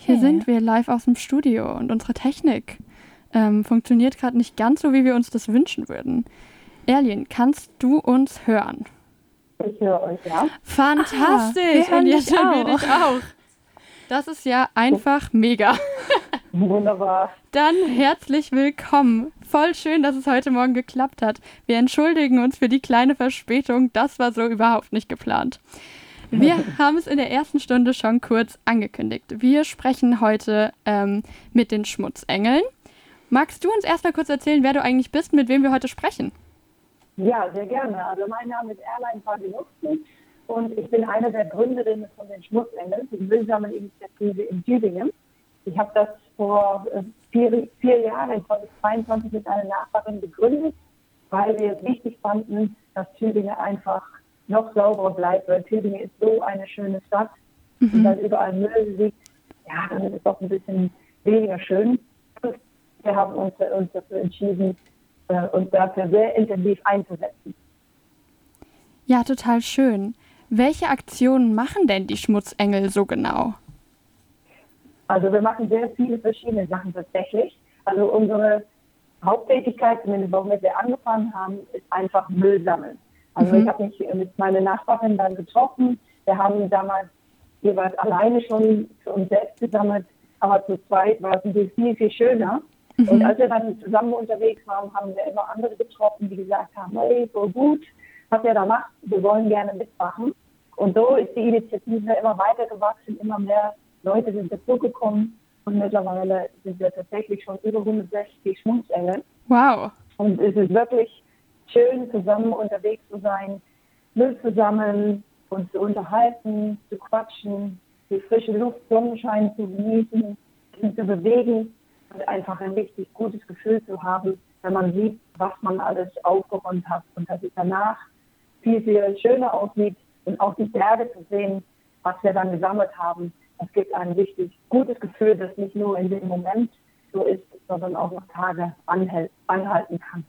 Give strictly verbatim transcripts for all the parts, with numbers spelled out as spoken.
Hier sind wir live aus dem Studio und unsere Technik ähm, funktioniert gerade nicht ganz so, wie wir uns das wünschen würden. Erlin, kannst du uns hören? Ich höre euch, ja. Fantastisch! wir hören Und jetzt dich hören wir auch. dich auch. Das ist ja einfach mega. Wunderbar. Dann herzlich willkommen. Voll schön, dass es heute Morgen geklappt hat. Wir entschuldigen uns für die kleine Verspätung. Das war so überhaupt nicht geplant. Wir haben es in der ersten Stunde schon kurz angekündigt. Wir sprechen heute ähm, mit den Schmutzengeln. Magst du uns erstmal kurz erzählen, wer du eigentlich bist, mit wem wir heute sprechen? Ja, sehr gerne. Also mein Name ist Erlein Pagenutzen und ich bin eine der Gründerinnen von den Schmutzengeln, die Müllsammelinitiative in Tübingen. Ich habe das vor äh, vier, vier Jahren, zweitausendzweiundzwanzig, mit einer Nachbarin gegründet, weil wir es wichtig fanden, dass Tübingen einfach noch sauberer bleibt, weil Tübingen ist so eine schöne Stadt. Mhm. Und weil überall Müll liegt, ja, dann ist es doch ein bisschen weniger schön. Und wir haben uns, uns dafür entschieden, äh, uns dafür sehr intensiv einzusetzen. Ja, total schön. Welche Aktionen machen denn die Schmutzengel so genau? Also wir machen sehr viele verschiedene Sachen tatsächlich. Also unsere Haupttätigkeit, zumindest womit wir angefangen haben, ist einfach Müll sammeln. Also mhm. ich habe mich mit meiner Nachbarin dann getroffen. Wir haben damals jeweils alleine schon für uns selbst gesammelt, aber zu zweit war es natürlich viel, viel schöner. Mhm. Und als wir dann zusammen unterwegs waren, haben wir immer andere getroffen, die gesagt haben, hey, so gut, was ihr da macht, wir wollen gerne mitmachen. Und so ist die Initiative immer weiter gewachsen, immer mehr Leute sind dazugekommen und mittlerweile sind wir tatsächlich schon über hundertsechzig Schmutzengel. Wow. Und es ist wirklich schön, zusammen unterwegs zu sein, Müll zu sammeln, uns zu unterhalten, zu quatschen, die frische Luft, Sonnenschein zu genießen, sich zu bewegen und einfach ein richtig gutes Gefühl zu haben, wenn man sieht, was man alles aufgeräumt hat und dass es danach viel, viel schöner aussieht und auch die Berge zu sehen, was wir dann gesammelt haben. Es gibt ein richtig gutes Gefühl, das nicht nur in dem Moment so ist, sondern auch noch Tage anhält, anhalten kann.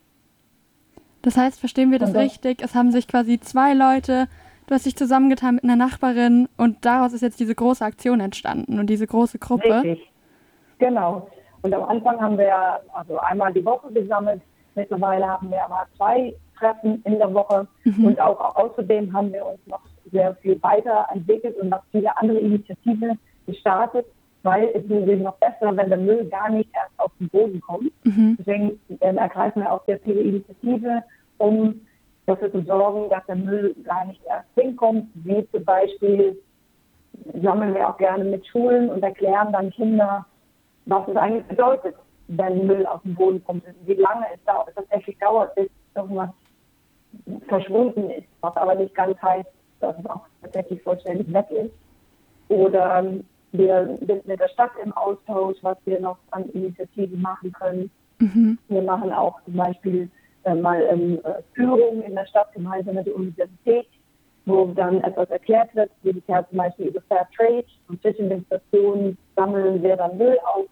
Das heißt, verstehen wir das richtig? Es haben sich quasi zwei Leute, du hast dich zusammengetan mit einer Nachbarin und daraus ist jetzt diese große Aktion entstanden und diese große Gruppe. Richtig, genau. Und am Anfang haben wir also einmal die Woche gesammelt. Mittlerweile haben wir aber zwei Treffen in der Woche. Mhm. Und auch außerdem haben wir uns noch sehr viel weiterentwickelt und noch viele andere Initiativen gestartet, weil es ist noch besser, wenn der Müll gar nicht erst auf den Boden kommt. Mhm. Deswegen äh, ergreifen wir auch sehr viele Initiativen, um dafür zu sorgen, dass der Müll gar nicht erst hinkommt. Wie zum Beispiel sammeln wir auch gerne mit Schulen und erklären dann Kinder, was es eigentlich bedeutet, wenn Müll auf den Boden kommt. Wie lange es da tatsächlich dauert, bis irgendwas verschwunden ist, was aber nicht ganz heißt, dass es auch tatsächlich vollständig weg ist. Oder wir sind mit der Stadt im Austausch, was wir noch an Initiativen machen können. Mhm. Wir machen auch zum Beispiel äh, mal ähm, Führungen in der Stadt gemeinsam mit der Universität, wo dann etwas erklärt wird. Dieses Jahr zum Beispiel über Fair Trade und zwischen den Stationen sammeln wir dann Müll auf.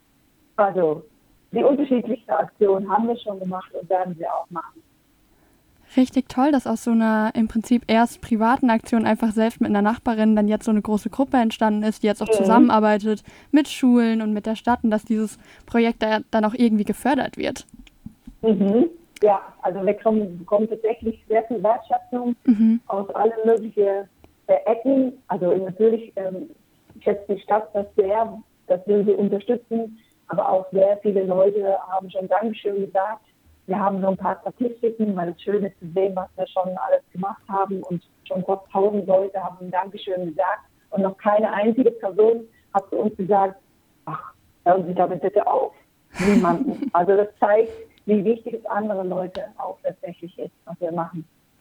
Also die unterschiedlichsten Aktionen haben wir schon gemacht und werden wir auch machen. Richtig toll, dass aus so einer im Prinzip erst privaten Aktion einfach selbst mit einer Nachbarin dann jetzt so eine große Gruppe entstanden ist, die jetzt auch mhm. zusammenarbeitet mit Schulen und mit der Stadt und dass dieses Projekt da dann auch irgendwie gefördert wird. Mhm. Ja, also wir bekommen, bekommen tatsächlich sehr viel Wertschätzung mhm. aus allen möglichen äh, Ecken. Also natürlich ähm, schätzt die Stadt das sehr, dass wir sie unterstützen, aber auch sehr viele Leute haben schon Dankeschön gesagt. Wir haben so ein paar Statistiken, weil es schön ist zu sehen, was wir schon alles gemacht haben. Und schon fast tausend Leute haben ein Dankeschön gesagt. Und noch keine einzige Person hat zu uns gesagt, ach, hören Sie damit bitte auf. Niemanden. Also das zeigt, wie wichtig es anderen Leute auch tatsächlich ist, was wir machen.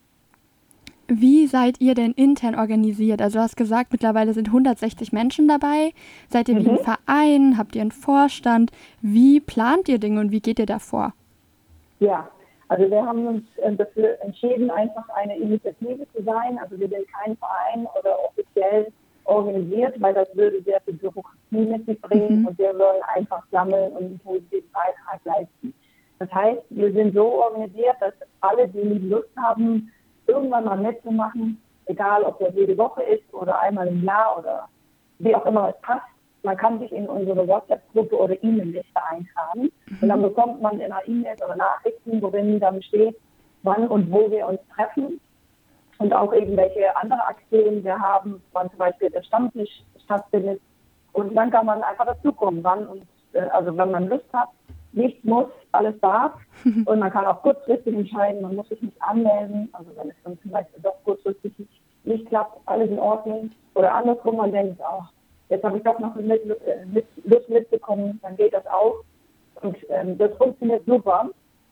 Wie seid ihr denn intern organisiert? Also du hast gesagt, mittlerweile sind hundertsechzig Menschen dabei. Seid ihr mhm. wie ein Verein? Habt ihr einen Vorstand? Wie plant ihr Dinge und wie geht ihr da vor? Ja, also wir haben uns dafür entschieden, einfach eine Initiative zu sein. Also wir sind kein Verein oder offiziell organisiert, weil das würde sehr viel Bürokratie mit sich bringen mhm. und wir wollen einfach sammeln und einen positiven Beitrag leisten. Das heißt, wir sind so organisiert, dass alle, die Lust haben, irgendwann mal mitzumachen, egal ob das jede Woche ist oder einmal im Jahr oder wie auch immer es passt, man kann sich in unsere WhatsApp-Gruppe oder E-Mail-Liste eintragen. Mhm. Und dann bekommt man in einer E-Mail oder Nachrichten, worin dann steht, wann und wo wir uns treffen. Und auch eben welche andere Aktionen wir haben, wann zum Beispiel der Stammtisch stattfindet. Und dann kann man einfach dazukommen, wann und äh, also wenn man Lust hat, nichts muss, alles darf. Und man kann auch kurzfristig entscheiden, man muss sich nicht anmelden. Also wenn es dann zum Beispiel doch kurzfristig nicht, nicht klappt, alles in Ordnung. Oder andersrum, man denkt, oh, jetzt habe ich doch noch mit, mit, Lust mitbekommen, dann geht das auch. Und ähm, das funktioniert super.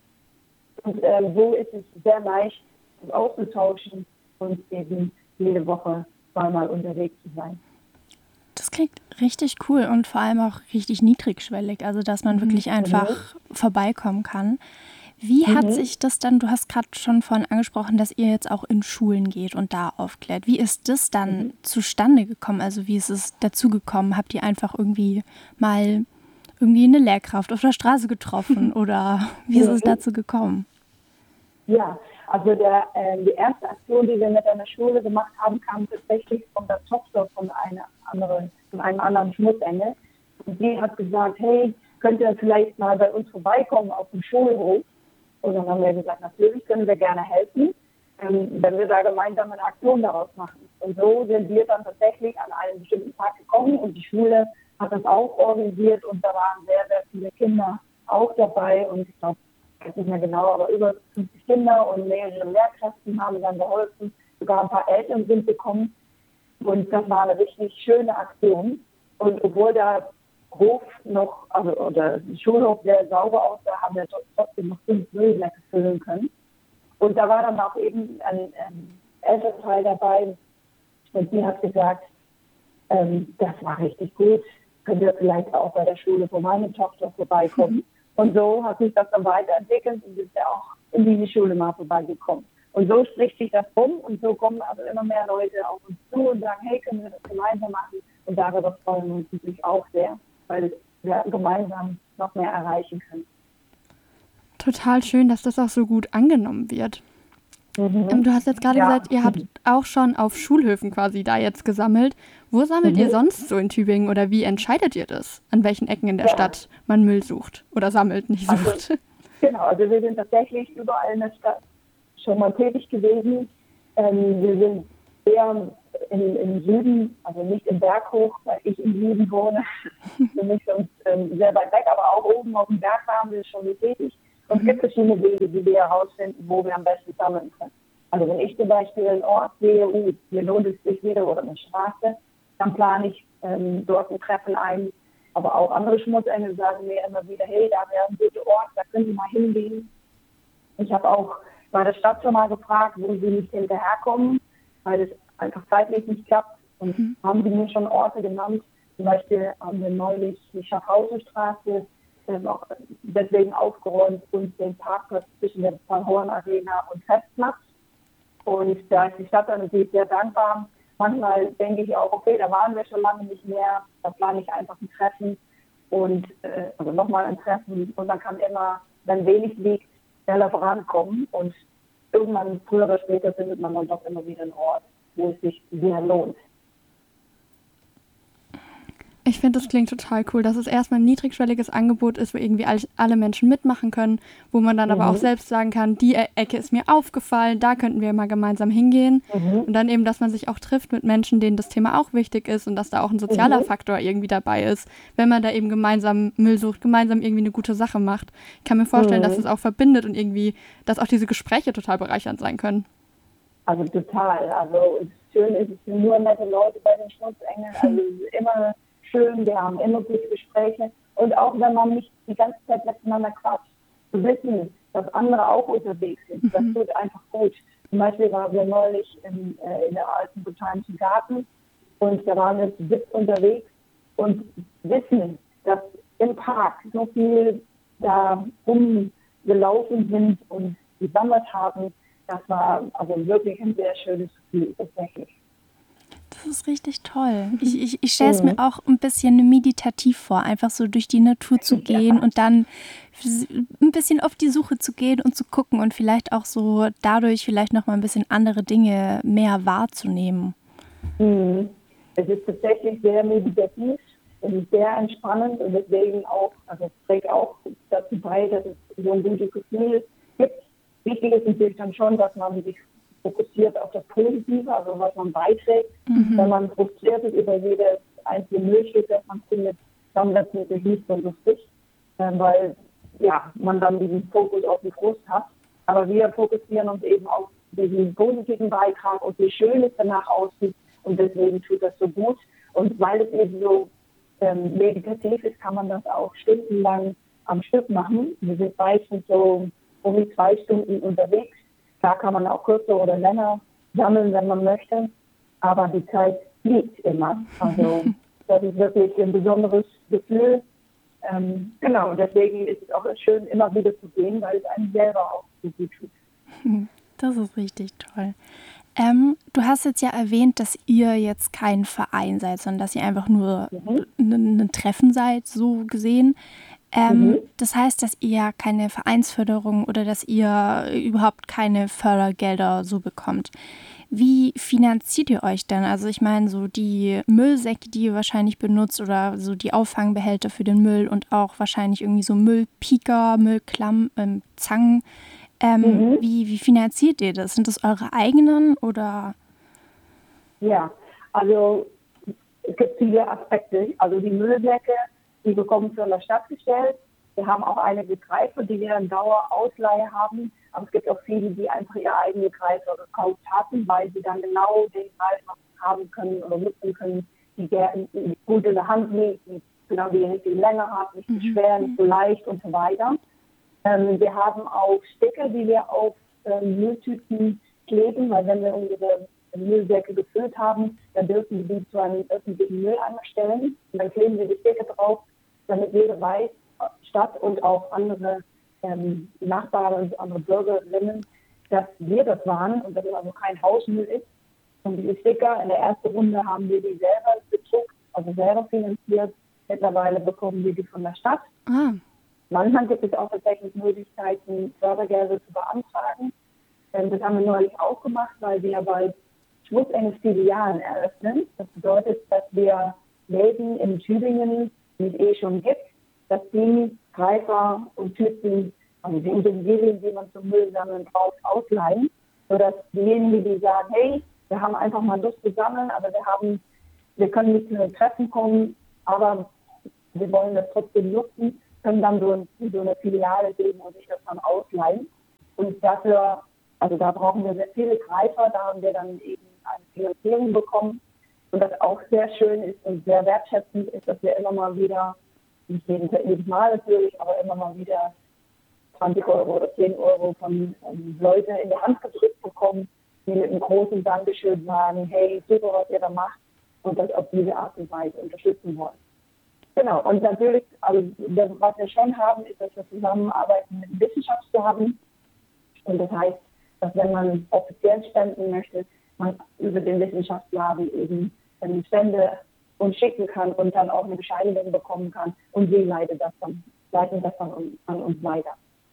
Und ähm, so ist es sehr leicht, sich auszutauschen und eben jede Woche zweimal unterwegs zu sein. Das klingt richtig cool und vor allem auch richtig niedrigschwellig, also dass man mhm. wirklich einfach mhm. vorbeikommen kann. Wie mhm. hat sich das dann, du hast gerade schon vorhin angesprochen, dass ihr jetzt auch in Schulen geht und da aufklärt. Wie ist das dann mhm. zustande gekommen? Also wie ist es dazu gekommen? Habt ihr einfach irgendwie mal irgendwie eine Lehrkraft auf der Straße getroffen oder wie ist mhm. es dazu gekommen? Ja, also der, äh, die erste Aktion, die wir mit einer Schule gemacht haben, kam tatsächlich von der Tochter von einer anderen, von einem anderen Schmutzengel. Und die hat gesagt, hey, könnt ihr vielleicht mal bei uns vorbeikommen auf dem Schulhof? Und dann haben wir gesagt, natürlich können wir gerne helfen, ähm, wenn wir da gemeinsam eine Aktion daraus machen. Und so sind wir dann tatsächlich an einen bestimmten Tag gekommen und die Schule hat das auch organisiert und da waren sehr, sehr viele Kinder auch dabei und ich glaube, ich weiß nicht mehr genau, aber über fünfzig Kinder und mehrere Lehrkräfte haben dann geholfen. Sogar ein paar Eltern sind gekommen. Und das war eine richtig schöne Aktion. Und obwohl der Hof noch, also oder der Schulhof sehr sauber aussah, haben wir trotzdem noch fünf Müllsäcke füllen können. Und da war dann auch eben ein, ein Elternteil dabei. Und die hat gesagt, ähm, das war richtig gut. Könnt ihr vielleicht auch bei der Schule von meiner Tochter vorbeikommen? Und so hat sich das dann weiterentwickelt und ist ja auch in diese Schule mal vorbeigekommen. Und so spricht sich das rum und so kommen also immer mehr Leute auf uns zu und sagen, hey, können wir das gemeinsam machen? Und darüber freuen wir uns natürlich auch sehr, weil wir gemeinsam noch mehr erreichen können. Total schön, dass das auch so gut angenommen wird. Mhm. Ähm, du hast jetzt gerade ja. gesagt, ihr habt auch schon auf Schulhöfen quasi da jetzt gesammelt. Wo sammelt mhm. ihr sonst so in Tübingen oder wie entscheidet ihr das? An welchen Ecken in der ja. Stadt man Müll sucht oder sammelt, nicht sucht? Also, genau, also wir sind tatsächlich überall in der Stadt schon mal tätig gewesen. Ähm, wir sind eher in, im Süden, also nicht im Berg hoch, weil ich im Süden wohne. Für mich sonst ähm, sehr weit weg, aber auch oben auf dem Berg waren wir schon tätig. Und es gibt verschiedene Wege, die wir herausfinden, wo wir am besten sammeln können. Also wenn ich zum Beispiel einen Ort sehe, uh, hier lohnt es sich wieder oder eine Straße, dann plane ich ähm, dort ein Treffen ein. Aber auch andere Schmutzengel sagen mir immer wieder, hey, da wäre ein guter Ort, da können Sie mal hingehen. Ich habe auch bei der Stadt schon mal gefragt, wo sie nicht hinterherkommen, weil es einfach zeitlich nicht klappt. Und mhm. haben sie mir schon Orte genannt. Zum Beispiel haben wir neulich die Schaffhausenstraße ähm, auch deswegen aufgeräumt und den Parkplatz zwischen der Van-Horn Arena und Festplatz. Und da ist die Stadt dann natürlich sehr dankbar. Manchmal denke ich auch, okay, da waren wir schon lange nicht mehr. Da plane ich einfach ein Treffen und äh, also nochmal ein Treffen. Und dann kann immer, wenn wenig liegt, schneller vorankommen. Und irgendwann, früher oder später, findet man dann doch immer wieder einen Ort, wo es sich sehr lohnt. Ich finde, das klingt total cool, dass es erstmal ein niedrigschwelliges Angebot ist, wo irgendwie alle Menschen mitmachen können, wo man dann mhm. aber auch selbst sagen kann, die Ecke ist mir aufgefallen, da könnten wir mal gemeinsam hingehen. Mhm. Und dann eben, dass man sich auch trifft mit Menschen, denen das Thema auch wichtig ist und dass da auch ein sozialer mhm. Faktor irgendwie dabei ist, wenn man da eben gemeinsam Müll sucht, gemeinsam irgendwie eine gute Sache macht. Ich kann mir vorstellen, mhm. dass es auch verbindet und irgendwie, dass auch diese Gespräche total bereichernd sein können. Also total. Also schön ist, es sind nur nette Leute bei den Schmutzengeln, also es ist immer schön, wir haben immer gute Gespräche und auch wenn man nicht die ganze Zeit miteinander quatscht, zu wissen, dass andere auch unterwegs sind, das tut einfach gut. Zum Beispiel waren wir neulich in, äh, in der alten Botanischen Garten und da waren wir zu sitzt unterwegs und wissen, dass im Park so viel da rumgelaufen sind und gesammelt haben, das war also wirklich ein sehr schönes Gefühl, tatsächlich. Das ist richtig toll. Ich, ich, ich stelle es mhm. mir auch ein bisschen meditativ vor, einfach so durch die Natur zu gehen ja. und dann ein bisschen auf die Suche zu gehen und zu gucken und vielleicht auch so dadurch vielleicht noch mal ein bisschen andere Dinge mehr wahrzunehmen. Mhm. Es ist tatsächlich sehr meditativ. Es ist sehr entspannend und deswegen auch, also es trägt auch dazu bei, dass es so ein gutes Gefühl gibt. Wichtig ist natürlich dann schon, dass man sich fokussiert auf das Positive, also was man beiträgt. Mhm. Wenn man frustriert ist über jedes einzelne Müllstück, das man findet, dann wird es natürlich nicht so lustig, äh, weil ja, man dann diesen Fokus auf den Frust hat. Aber wir fokussieren uns eben auf diesen positiven Beitrag und wie schön es danach aussieht und deswegen tut das so gut. Und weil es eben so ähm, meditativ ist, kann man das auch stundenlang am Stück machen. Wir sind meistens so um die zwei Stunden unterwegs. Da kann man auch kürzer oder länger sammeln, wenn man möchte. Aber die Zeit fliegt immer. Also das ist wirklich ein besonderes Gefühl. Ähm, genau, deswegen ist es auch schön, immer wieder zu gehen, weil es einem selber auch so gut tut. Das ist richtig toll. Ähm, du hast jetzt ja erwähnt, dass ihr jetzt kein Verein seid, sondern dass ihr einfach nur mhm. ein, ein Treffen seid, so gesehen. Ähm, mhm. Das heißt, dass ihr keine Vereinsförderung oder dass ihr überhaupt keine Fördergelder so bekommt. Wie finanziert ihr euch denn? Also ich meine, so die Müllsäcke, die ihr wahrscheinlich benutzt oder so die Auffangbehälter für den Müll und auch wahrscheinlich irgendwie so Müllpieker, Müllklamm, ähm, Zangen. Ähm, mhm. wie, wie finanziert ihr das? Sind das eure eigenen oder? Ja, also es gibt viele Aspekte. Also die Müllsäcke, die bekommen von der Stadt gestellt. Wir haben auch einige Greifer, die wir in Dauerausleihe haben. Aber es gibt auch viele, die einfach ihre eigenen Greifer gekauft hatten, weil sie dann genau den Greifer haben können oder nutzen können, die gut in der Hand liegt, die genau die richtige Länge hat, nicht zu schwer, nicht zu leicht und so weiter. Ähm, wir haben auch Sticker, die wir auf ähm, Mülltüten kleben, weil wenn wir unsere Müllsäcke gefüllt haben, dann dürfen wir die zu einem öffentlichen Mülleimer stellen. Und dann kleben wir die Sticker drauf, damit jeder weiß, Stadt und auch andere ähm, Nachbarn und andere Bürgerinnen, dass wir das waren und dass es also kein Hausmüll ist. Und diese Sticker in der ersten Runde haben wir die selber gedruckt, also selber finanziert. Mittlerweile bekommen wir die von der Stadt. Ah. Manchmal gibt es auch tatsächlich Möglichkeiten, Fördergelder zu beantragen. Das haben wir neulich auch gemacht, weil wir bald Schmutzengel-Filialen eröffnen. Das bedeutet, dass wir Läden in Tübingen, die es eh schon gibt, dass die Greifer und Tüten, also die Utensilien, die man zum Müll sammeln braucht, ausleihen, sodass diejenigen, die sagen, hey, wir haben einfach mal Lust zu sammeln, aber wir haben, wir können nicht zu den Treffen kommen, aber wir wollen das trotzdem nutzen, können dann so, so eine Filiale geben und sich das dann ausleihen. Und dafür, also da brauchen wir sehr viele Greifer, da haben wir dann eben eine Finanzierung bekommen. Und das auch sehr schön ist und sehr wertschätzend ist, dass wir immer mal wieder, nicht jedes Mal natürlich, aber immer mal wieder zwanzig Euro oder zehn Euro von ähm, Leuten in die Hand gedrückt bekommen, die mit einem großen Dankeschön sagen, hey, super, was ihr da macht und das auf diese Art und Weise unterstützen wollen. Genau, und natürlich, also das, was wir schon haben, ist, dass wir zusammenarbeiten mit Wissenschaftsgaben. Und das heißt, dass wenn man offiziell spenden möchte, man über den Wissenschaftsladen eben ähm, Spende uns schicken kann und dann auch eine Bescheinigung bekommen kann. Und sie leiten das dann, leiten das dann an uns weiter.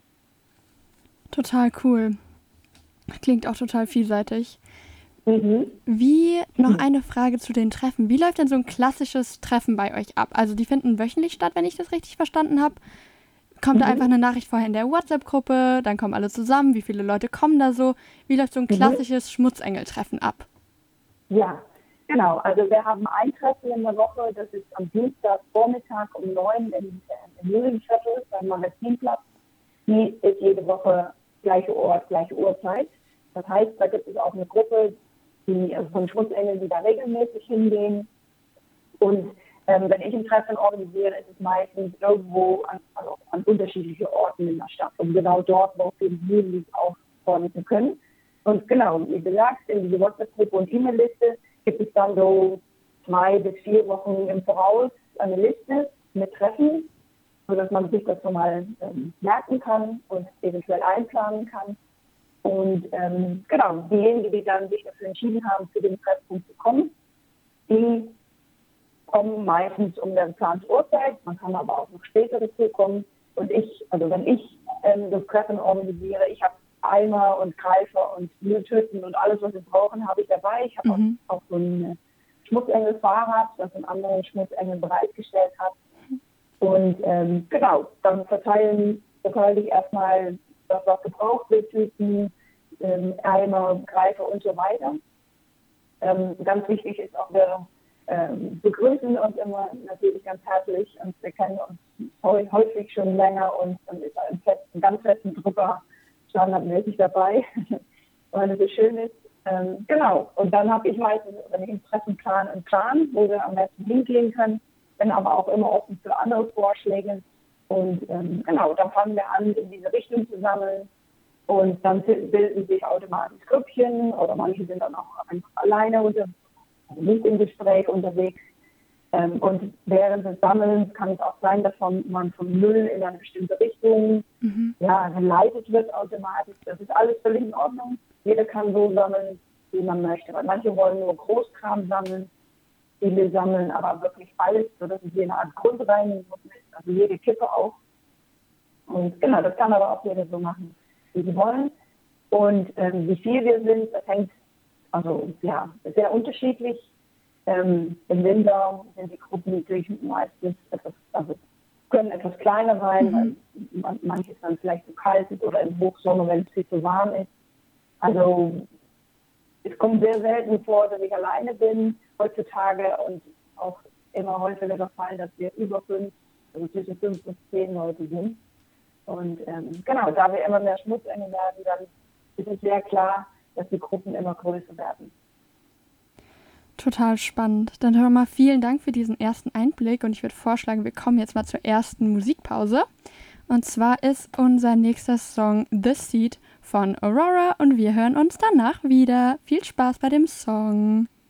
Total cool. Klingt auch total vielseitig. Mhm. Wie, noch eine Frage zu den Treffen. Wie läuft denn so ein klassisches Treffen bei euch ab? Also die finden wöchentlich statt, wenn ich das richtig verstanden habe. Kommt mhm. da einfach eine Nachricht vorher in der WhatsApp-Gruppe, dann kommen alle zusammen. Wie viele Leute kommen da so? Wie läuft so ein klassisches mhm. Schmutzengel-Treffen ab? Ja, genau. Also wir haben ein Treffen in der Woche. Das ist am Dienstagvormittag um neun im, im Mühlenviertel beim Magazinplatz. Die ist jede Woche gleiche Ort, gleiche Uhrzeit. Das heißt, da gibt es auch eine Gruppe, die also von Schmutzengeln, die da regelmäßig hingehen. Und ähm, wenn ich ein Treffen organisiere, ist es meistens irgendwo an, also an unterschiedliche Orten in der Stadt. Und genau dort, wo wir die Mühlen aufräumen können. Und genau, wie gesagt, in diese WhatsApp-Gruppe und E-Mail-Liste gibt es dann so zwei bis vier Wochen im Voraus eine Liste mit Treffen, sodass man sich das schon mal ähm, merken kann und eventuell einplanen kann. Und ähm, genau, diejenigen, die dann sich dafür entschieden haben, zu dem Treffpunkt zu kommen, die kommen meistens um der geplante Uhrzeit. Man kann aber auch noch später dazu kommen. Und ich, also wenn ich ähm, das Treffen organisiere, ich habe Eimer und Greifer und Mülltüten und alles, was wir brauchen, habe ich dabei. Ich habe mhm. auch, auch so eine Schmutzengel-Fahrrad, das ein anderer Schmutzengel bereitgestellt hat. Und ähm, genau, dann verteilen, verteile ich erstmal das, was gebraucht wird, Tüten, ähm, Eimer, Greifer und so weiter. Ähm, ganz wichtig ist auch, wir ähm, begrüßen uns immer natürlich ganz herzlich und wir kennen uns häufig schon länger und dann ist ein, fest, ein ganz festen Drucker standardmäßig dabei, weil es so schön ist. Ähm, genau, und dann habe ich meistens, wenn ich einen Treffenplan, einen Plan, wo wir am besten hingehen können, bin aber auch immer offen für andere Vorschläge. Und ähm, genau, dann fangen wir an, in diese Richtung zu sammeln. Und dann bilden sich automatisch Grüppchen oder manche sind dann auch einfach alleine unter, also nicht im Gespräch unterwegs. Ähm, und während des Sammelns kann es auch sein, dass von, man vom Müll in eine bestimmte Richtung mhm. ja, geleitet wird automatisch. Das ist alles völlig in Ordnung. Jeder kann so sammeln, wie man möchte. Weil manche wollen nur Großkram sammeln, viele sammeln aber wirklich alles, sodass es wie eine Art Grundreinigung ist, also jede Kippe auch. Und genau, das kann aber auch jeder so machen, wie sie wollen. Und ähm, wie viel wir sind, das hängt also ja sehr unterschiedlich. Ähm, Im Winter sind die Gruppen natürlich meistens etwas, also können etwas kleiner sein, mhm. weil man, manches dann vielleicht zu kalt ist oder im Hochsommer, wenn es viel zu warm ist. Also es kommt sehr selten vor, dass ich alleine bin heutzutage und auch immer häufiger der Fall, dass wir über fünf, also zwischen fünf und zehn Leute sind. Und ähm, genau, da wir immer mehr Schmutzengel werden, dann ist es sehr klar, dass die Gruppen immer größer werden. Total spannend. Dann hören wir mal vielen Dank für diesen ersten Einblick und ich würde vorschlagen, wir kommen jetzt mal zur ersten Musikpause. Und zwar ist unser nächster Song The Seed von Aurora und wir hören uns danach wieder. Viel Spaß bei dem Song.